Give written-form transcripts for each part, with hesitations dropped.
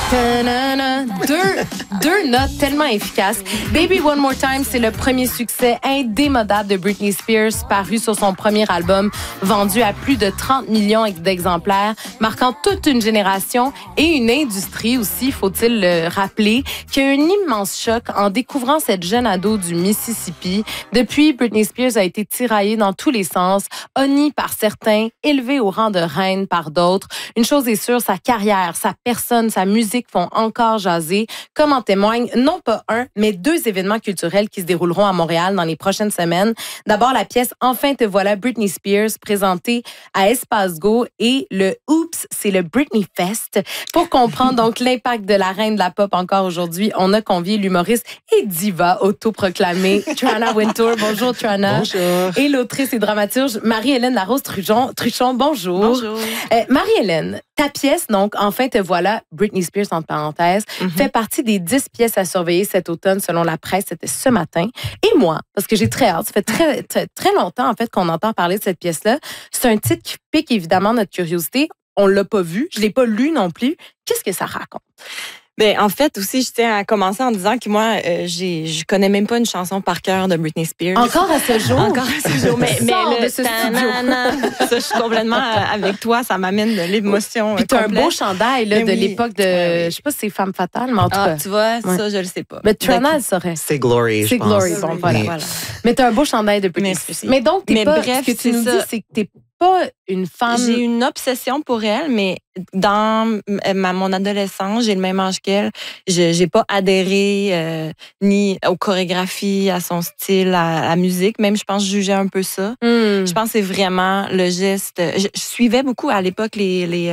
Deux notes tellement efficaces. Baby One More Time, c'est le premier succès indémodable de Britney Spears, paru sur son premier album, vendu à plus de 30 millions d'exemplaires, marquant toute une génération et une industrie aussi, faut-il le rappeler, qui a eu un immense choc en découvrant cette jeune ado du Mississippi. Depuis, Britney Spears a été tiraillée dans tous les sens, honnie par certains, élevée au rang de reine par d'autres. Une chose est sûre, sa carrière, sa personne, sa musique font encore jaser, comme en témoignent non pas un, mais deux événements culturels qui se dérouleront à Montréal dans les prochaines semaines. D'abord, la pièce Enfin te voilà, Britney Spears, présentée à Espace Go, et le Oops, c'est le Britney Fest. Pour comprendre donc l'impact de la reine de la pop encore aujourd'hui, on a convié l'humoriste et diva autoproclamée Trana Wintour. Bonjour Trana. Bonjour. Et l'autrice et dramaturge Marie-Hélène Larose-Truchon. Bonjour. Bonjour. Marie-Hélène, ta pièce, donc, Enfin te voilà, Britney Spears, entre parenthèses, fait partie des 10 pièces à surveiller cet automne, selon la presse. C'était ce matin. Et moi, parce que j'ai très hâte, ça fait très, très, très longtemps, en fait, qu'on entend parler de cette pièce-là. C'est un titre qui pique évidemment notre curiosité. On l'a pas vu, je l'ai pas lu non plus. Qu'est-ce que ça raconte? Ben, en fait, aussi, je tiens à commencer en disant que moi, je connais même pas une chanson par cœur de Britney Spears. Encore à ce jour? Encore à ce jour. Mais Sors le de ce studio. ça, je suis complètement avec toi. Ça m'amène de l'émotion. Puis t'as un beau chandail là, Mais de oui. l'époque de... Ouais, oui. Je sais pas si c'est Femme Fatale, mais en tout cas. Tu vois, Ouais. ça, je le sais pas. Mais Trana, elle saurait. C'est Glory, je C'est pense. Glory, bon, voilà. Voilà. Mais t'as un beau chandail de Britney Merci. Spears. Mais donc, t'es Mais pas... bref, ce que tu c'est nous dis, ça. c'est que t'es pas une femme... J'ai une obsession pour elle, mais dans mon adolescence, j'ai le même âge qu'elle. J'ai pas adhéré ni aux chorégraphies, à son style, à la musique. Même, je pense, je jugeais un peu ça. Je pense que c'est vraiment le geste. Je suivais beaucoup à l'époque les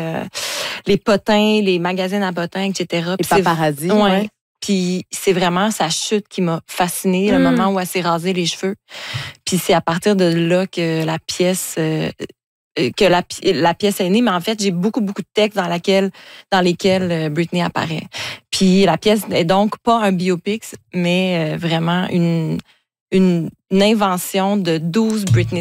potins, les magazines à potins, etc. Les Puis c'est- paparazzi, Ouais. ouais. Puis c'est vraiment sa chute qui m'a fascinée, le moment où elle s'est rasé les cheveux. Puis c'est à partir de là que la pièce la pièce est née, mais en fait, j'ai beaucoup de textes dans lesquels Britney apparaît. Puis la pièce est donc pas un biopic, mais vraiment une invention de 12 Britney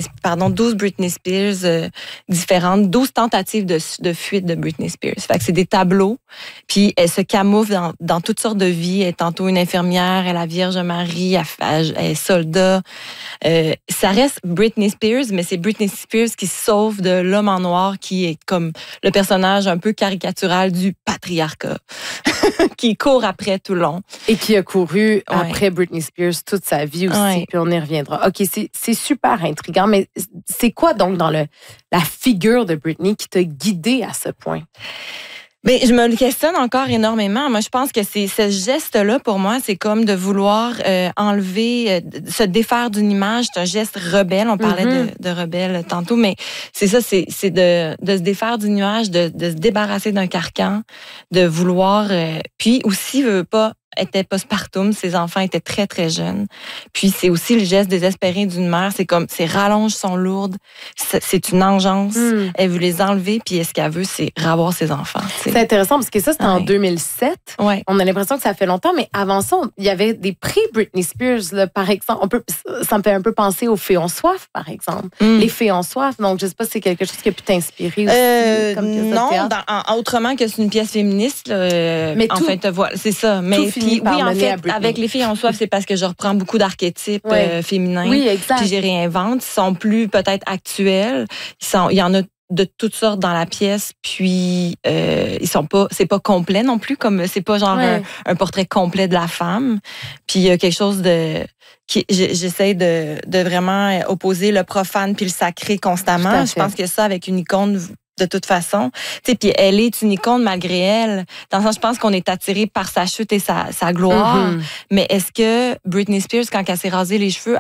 Spears différentes, 12 tentatives de fuite de Britney Spears. Fait que c'est des tableaux, puis elle se camoufle dans toutes sortes de vies. Elle est tantôt une infirmière, elle est la Vierge Marie, elle est soldat. Ça reste Britney Spears, mais c'est Britney Spears qui se sauve de l'homme en noir, qui est comme le personnage un peu caricatural du patriarcat, qui court après tout le long. Et qui a couru après Britney Spears toute sa vie aussi, Ouais. puis on y reviendra. OK, c'est super intriguant, mais c'est quoi donc dans la figure de Britney qui t'a guidée à ce point? Mais je me le questionne encore énormément. Moi, je pense que c'est ce geste-là, pour moi, c'est comme de vouloir enlever, se défaire d'une image. C'est un geste rebelle. On parlait de rebelle tantôt, mais c'est ça, c'est de se défaire d'une image, de se débarrasser d'un carcan, de vouloir... puis aussi, était postpartum, ses enfants étaient très, très jeunes. Puis c'est aussi le geste désespéré d'une mère. C'est comme, ses rallonges sont lourdes. C'est une engeance. Elle veut les enlever, puis ce qu'elle veut, c'est ravoir ses enfants. T'sais. C'est intéressant parce que ça, c'était en Ouais. 2007. Ouais. On a l'impression que ça fait longtemps, mais avant ça, il y avait des prix Britney Spears, là, par exemple. Ça me fait un peu penser aux Fées ont soif, par exemple. Les Fées ont soif. Donc, je sais pas si c'est quelque chose qui a pu t'inspirer aussi. Comme pièce de Non, théâtre. autrement que c'est une pièce féministe. Mais tout- enfin, te voilà, c'est ça. Mais tout finit par oui, en mener à fait, Britney. avec Les filles en soif, c'est parce que je reprends beaucoup d'archétypes Ouais. féminins. Oui, exact. Puis j'y réinvente. Ils sont plus peut-être actuels. Il y en a de toutes sortes dans la pièce. Puis ils sont pas, c'est pas complet non plus. Comme c'est pas genre Ouais. un portrait complet de la femme. Puis il y a quelque chose j'essaie de vraiment opposer le profane puis le sacré Tout à constamment. fait. Je pense que ça, avec une icône, de toute façon. Tu sais, puis elle est une icône malgré elle. Dans le sens, je pense qu'on est attiré par sa chute et sa gloire. Mais est-ce que Britney Spears, quand elle s'est rasé les cheveux,